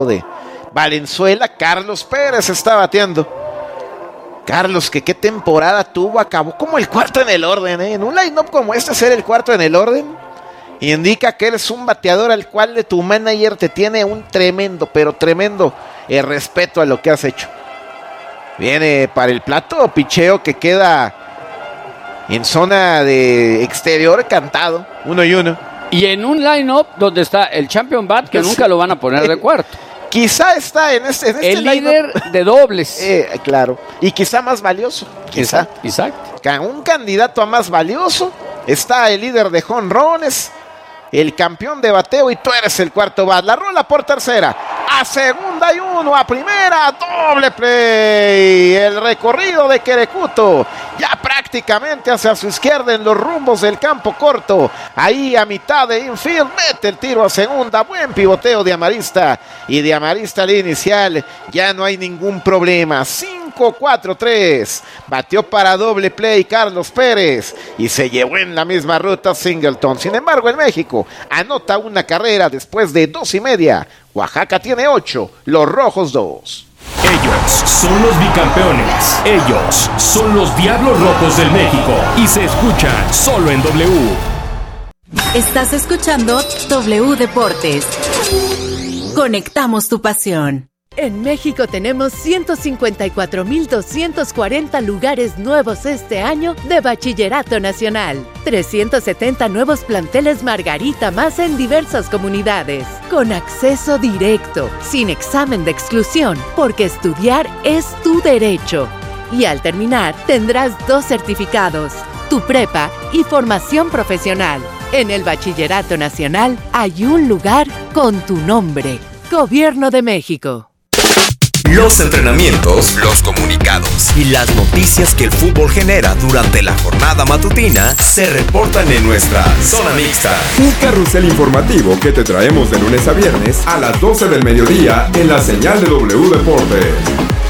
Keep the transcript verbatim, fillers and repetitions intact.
de Valenzuela. Carlos Pérez está bateando. Carlos, que qué temporada tuvo, acabó como el cuarto en el orden, ¿eh? En un line-up como este, ser el cuarto en el orden indica que eres un bateador al cual de tu manager te tiene un tremendo, pero tremendo eh, respeto a lo que has hecho. Viene para el plato, picheo que queda en zona de exterior, cantado, uno y uno. Y en un line-up donde está el champion bat, que nunca lo van a poner de cuarto. Quizá está en este, en este el líder de dobles. Eh, claro. Y quizá más valioso. Quizá. Exacto. Un candidato a más valioso. Está el líder de jonrones, el campeón de bateo, y tú eres el cuarto bat. La rola por tercera. A segunda y uno, a primera, doble play. El recorrido de Querecuto, ya prácticamente hacia su izquierda en los rumbos del campo corto. Ahí a mitad de infield, mete el tiro a segunda. Buen pivoteo de Amarista. Y de Amarista al inicial, ya no hay ningún problema. cinco cuatro tres. Batió para doble play Carlos Pérez y se llevó en la misma ruta Singleton. Sin embargo, en México anota una carrera después de dos y media. Oaxaca tiene ocho, los Rojos dos. Ellos son los bicampeones. Ellos son los Diablos Rojos del México. Y se escuchan solo en W. Estás escuchando W Deportes. Conectamos tu pasión. En México tenemos ciento cincuenta y cuatro mil doscientos cuarenta lugares nuevos este año de Bachillerato Nacional. trescientos setenta nuevos planteles Margarita más en diversas comunidades. Con acceso directo, sin examen de exclusión, porque estudiar es tu derecho. Y al terminar, tendrás dos certificados, tu prepa y formación profesional. En el Bachillerato Nacional hay un lugar con tu nombre. Gobierno de México. Los entrenamientos, los comunicados y las noticias que el fútbol genera durante la jornada matutina se reportan en nuestra Zona Mixta. Un carrusel informativo que te traemos de lunes a viernes a las doce del mediodía en la señal de W Deportes.